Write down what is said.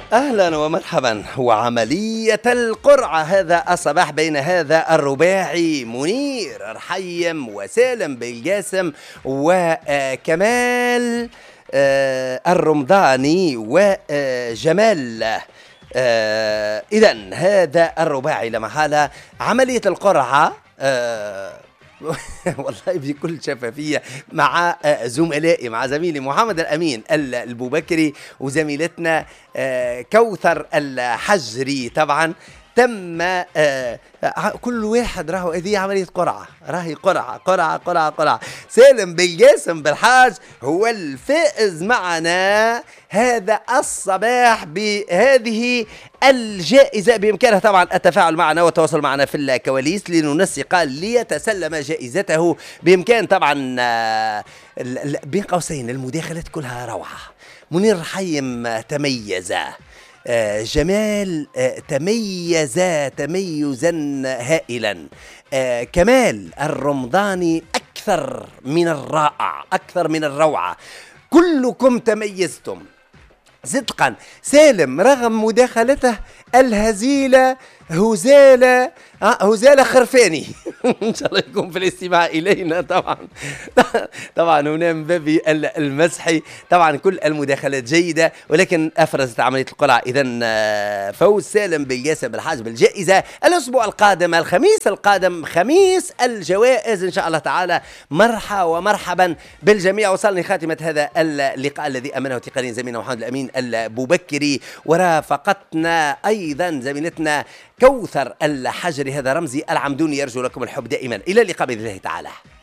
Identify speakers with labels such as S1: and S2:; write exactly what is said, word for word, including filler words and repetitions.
S1: أهلا ومرحبا. وعملية القرعة هذا الصباح بين هذا الرباعي منير رحيم وسالم بالجاسم وكمال الرمضاني وجمال. إذن هذا الرباعي لا محالة عملية القرعة والله بكل شفافية مع زملائي، مع زميلي محمد الأمين البوبكري وزميلتنا كوثر الحجري. طبعا تم آه كل واحد راهو هذه عملية قرعة، راهي قرعة قرعة قرعة قرعة. سالم بالجاسم بالحاج هو الفائز معنا هذا الصباح بهذه الجائزة. بإمكانه طبعا التفاعل معنا والتواصل معنا في الكواليس لننسق ليتسلم جائزته. بإمكان طبعا آه بين قوسين المداخلات كلها روعة. منير رحيم تميز، آه جمال آه تميز تميزا هائلا، آه كمال الرمضاني أكثر من الرائع، أكثر من الروعة. كلكم تميزتم صدقا. سالم رغم مداخلته الهزيلة هزالة هزالة خرفاني إن شاء الله يكون في الاستماع إلينا. طبعا طبعا هنا من باب المسحي. طبعا كل المداخلات جيدة، ولكن أفرزت عملية القرعة. إذن فوز سالم بالجاسم بالحاج بالجائزة. الأسبوع القادم الخميس القادم خميس الجوائز إن شاء الله تعالى. مرحبا ومرحبا بالجميع. وصلني خاتمة هذا اللقاء الذي أمنه تقنيا زميلنا محمد الأمين البوبكري، ورافقتنا أيضا زميلتنا كوثر الحجري. هذا رمزي العمدوني. يرجو لكم الحب دائما. إلى اللقاء بإذن الله تعالى.